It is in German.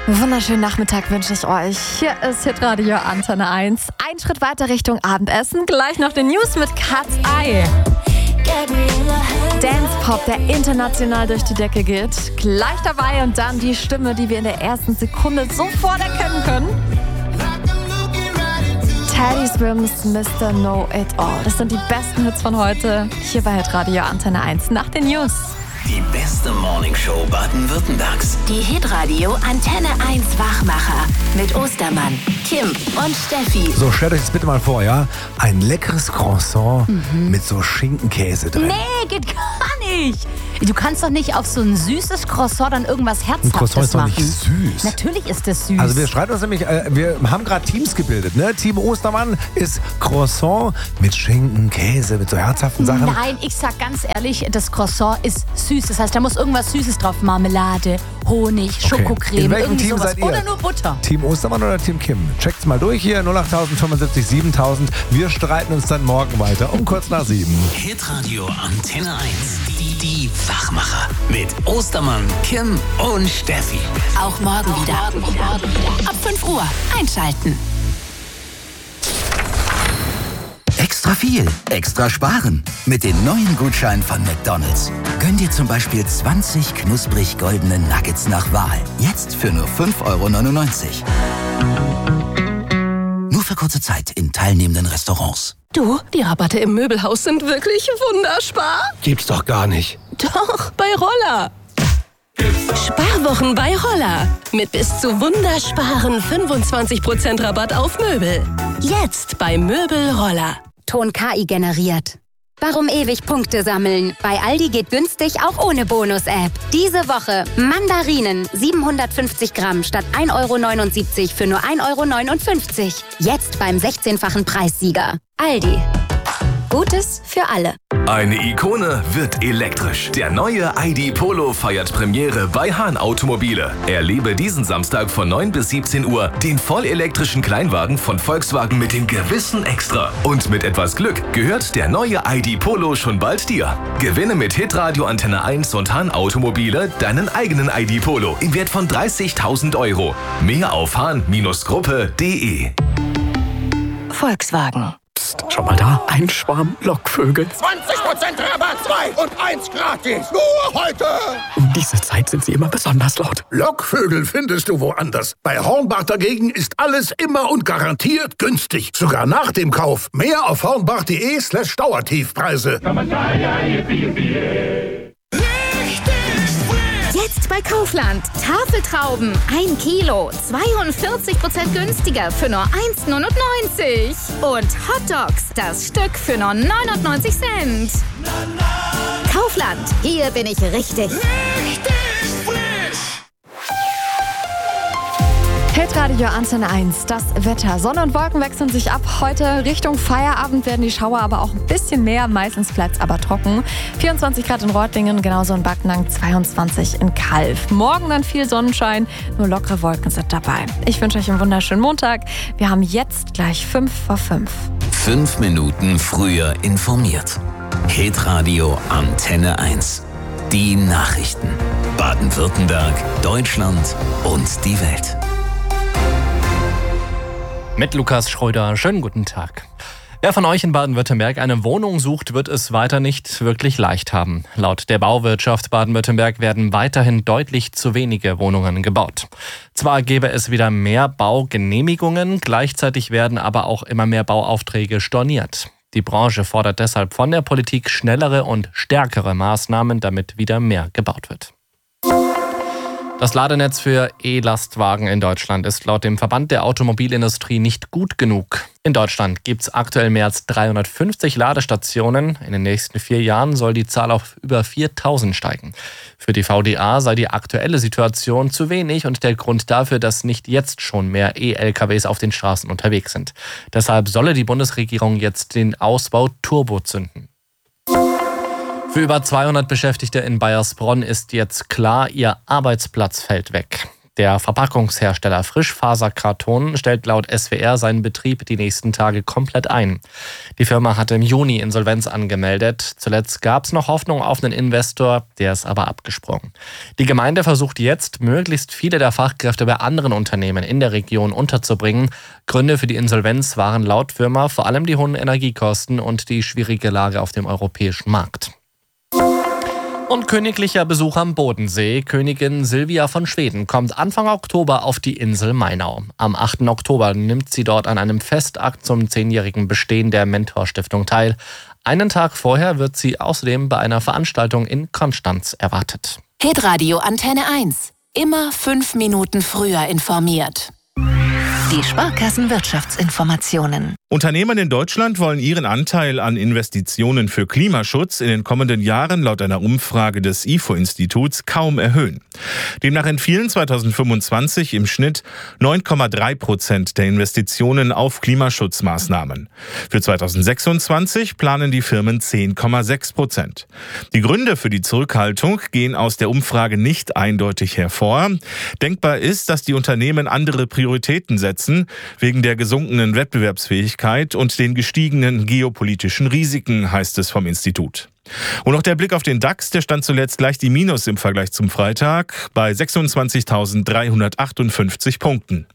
Wunderschönen Nachmittag wünsche ich euch. Hier ist Hitradio Antenne 1. Ein Schritt weiter Richtung Abendessen. Gleich noch den News mit Cat's Eye. Dance-Pop, der international durch die Decke geht. Gleich dabei und dann die Stimme, die wir in der ersten Sekunde sofort erkennen können. Teddy Swims Mr. Know It All. Das sind die besten Hits von heute. Hier bei Hitradio Antenne 1 nach den News. Die beste Morningshow Baden-Württembergs. Die Hitradio Antenne 1 Wachmacher mit Ostermann, Kim und Steffi. So, stellt euch das bitte mal vor, ja? Ein leckeres Croissant mit so Schinkenkäse drin. Nee, geht gar nicht. Du kannst doch nicht auf so ein süßes Croissant dann irgendwas Herzhaftes machen. Ein Croissant ist doch nicht süß. Natürlich ist das süß. Also wir streiten uns nämlich, wir haben gerade Teams gebildet, ne? Team Ostermann ist Croissant mit Schinken, Käse, mit so herzhaften Sachen. Nein, ich sag ganz ehrlich, das Croissant ist süß. Das heißt, da muss irgendwas Süßes drauf. Marmelade, Honig, Schokocreme, In welchem irgendwie Team sowas. seid ihr? Oder nur Butter. Team Ostermann oder Team Kim? Checkt's mal durch hier, 08000 75 7000. Wir streiten uns dann morgen weiter um kurz nach 7. Hitradio Antenne 1. Die Wachmacher. Mit Ostermann, Kim und Steffi. Auch morgen wieder. Ab 5 Uhr einschalten. Extra viel, extra sparen. Mit den neuen Gutscheinen von McDonald's. Gönn dir zum Beispiel 20 knusprig goldene Nuggets nach Wahl. Jetzt für nur 5,99 €. Nur für kurze Zeit in teilnehmenden Restaurants. Du, die Rabatte im Möbelhaus sind wirklich wunderspar. Gibt's doch gar nicht. Doch, bei Roller. Sparwochen bei Roller. Mit bis zu wundersparen 25% Rabatt auf Möbel. Jetzt bei Möbel Roller. Ton KI generiert. Warum ewig Punkte sammeln? Bei Aldi geht günstig auch ohne Bonus-App. Diese Woche Mandarinen 750 Gramm statt 1,79 € für nur 1,59 €. Jetzt beim 16-fachen Preissieger. Aldi. Gutes für alle. Eine Ikone wird elektrisch. Der neue ID Polo feiert Premiere bei Hahn Automobile. Erlebe diesen Samstag von 9 bis 17 Uhr den vollelektrischen Kleinwagen von Volkswagen mit dem gewissen Extra. Und mit etwas Glück gehört der neue ID Polo schon bald dir. Gewinne mit Hitradio Antenne 1 und Hahn Automobile deinen eigenen ID Polo im Wert von 30.000 €. Mehr auf hahn-gruppe.de. Volkswagen. Psst, schau mal da. Ein Schwarm Lockvögel. 20% Rabatt, 2 und 1 gratis. Nur heute. Um diese Zeit sind sie immer besonders laut. Lockvögel findest du woanders. Bei Hornbach dagegen ist alles immer und garantiert günstig. Sogar nach dem Kauf. Mehr auf hornbach.de/Dauertiefpreise. Jetzt bei Kaufland. Tafeltrauben 1 Kilo. 42% günstiger für nur 1,99 €. Und Hotdogs, das Stück für nur 99 Cent. Kaufland. Hier bin ich richtig. Hitradio Antenne 1, das Wetter. Sonne und Wolken wechseln sich ab. Heute Richtung Feierabend werden die Schauer aber auch ein bisschen mehr. Meistens bleibt es aber trocken. 24 Grad in Reutlingen, genauso in Backnang, 22 in Calw. Morgen dann viel Sonnenschein, nur lockere Wolken sind dabei. Ich wünsche euch einen wunderschönen Montag. Wir haben jetzt gleich 5 vor 5. 5 Minuten früher informiert. Hitradio Antenne 1. Die Nachrichten. Baden-Württemberg, Deutschland und die Welt. Mit Lukas Schröder, schönen guten Tag. Wer von euch in Baden-Württemberg eine Wohnung sucht, wird es weiter nicht wirklich leicht haben. Laut der Bauwirtschaft Baden-Württemberg werden weiterhin deutlich zu wenige Wohnungen gebaut. Zwar gäbe es wieder mehr Baugenehmigungen, gleichzeitig werden aber auch immer mehr Bauaufträge storniert. Die Branche fordert deshalb von der Politik schnellere und stärkere Maßnahmen, damit wieder mehr gebaut wird. Das Ladenetz für E-Lastwagen in Deutschland ist laut dem Verband der Automobilindustrie nicht gut genug. In Deutschland gibt es aktuell mehr als 350 Ladestationen. In den nächsten 4 Jahren soll die Zahl auf über 4000 steigen. Für die VDA sei die aktuelle Situation zu wenig und der Grund dafür, dass nicht jetzt schon mehr E-LKWs auf den Straßen unterwegs sind. Deshalb solle die Bundesregierung jetzt den Ausbau Turbo zünden. Für über 200 Beschäftigte in Baiersbronn ist jetzt klar, ihr Arbeitsplatz fällt weg. Der Verpackungshersteller Frischfaserkarton stellt laut SWR seinen Betrieb die nächsten Tage komplett ein. Die Firma hatte im Juni Insolvenz angemeldet. Zuletzt gab es noch Hoffnung auf einen Investor, der ist aber abgesprungen. Die Gemeinde versucht jetzt, möglichst viele der Fachkräfte bei anderen Unternehmen in der Region unterzubringen. Gründe für die Insolvenz waren laut Firma vor allem die hohen Energiekosten und die schwierige Lage auf dem europäischen Markt. Und königlicher Besuch am Bodensee. Königin Silvia von Schweden kommt Anfang Oktober auf die Insel Mainau. Am 8. Oktober nimmt sie dort an einem Festakt zum 10-jährigen Bestehen der Mentor-Stiftung teil. Einen Tag vorher wird sie außerdem bei einer Veranstaltung in Konstanz erwartet. Hitradio Antenne 1. Immer 5 Minuten früher informiert. Die Sparkassenwirtschaftsinformationen. Unternehmen in Deutschland wollen ihren Anteil an Investitionen für Klimaschutz in den kommenden Jahren laut einer Umfrage des IFO-Instituts kaum erhöhen. Demnach entfielen 2025 im Schnitt 9,3% der Investitionen auf Klimaschutzmaßnahmen. Für 2026 planen die Firmen 10,6%. Die Gründe für die Zurückhaltung gehen aus der Umfrage nicht eindeutig hervor. Denkbar ist, dass die Unternehmen andere Prioritäten setzen, wegen der gesunkenen Wettbewerbsfähigkeit und den gestiegenen geopolitischen Risiken, heißt es vom Institut. Und noch der Blick auf den DAX, der stand zuletzt leicht im Minus im Vergleich zum Freitag bei 26.358 Punkten.